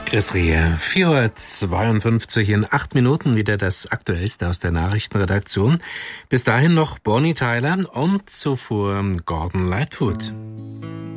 Chris Rehe, 4:52 in 8 Minuten wieder das Aktuellste aus der Nachrichtenredaktion. Bis dahin noch Bonnie Tyler und zuvor Gordon Lightfoot.